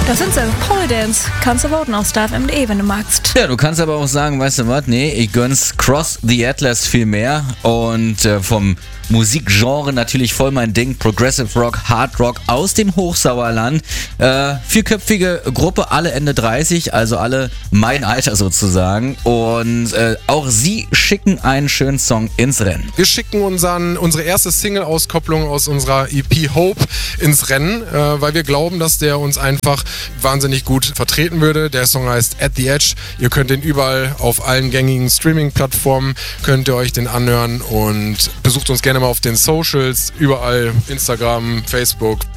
Das sind sie, Polydance. Kannst du voten auf starfm.de, wenn du magst. Ja, du kannst aber auch sagen, weißt du was, nee, ich gönn's Cross the Atlas viel mehr und vom Musikgenre natürlich voll mein Ding, Progressive Rock, Hard Rock aus dem Hochsauerland. Vierköpfige Gruppe, alle Ende 30, also alle mein Alter sozusagen und auch sie schicken einen schönen Song ins Rennen. Wir schicken unsere erste Single-Auskopplung aus unserer EP Hope ins Rennen, weil wir glauben, dass der uns einfach wahnsinnig gut vertreten würde. Der Song heißt At the Edge. Ihr könnt den überall auf allen gängigen Streaming-Plattformen, könnt ihr euch den anhören und besucht uns gerne mal auf den Socials, überall Instagram, Facebook,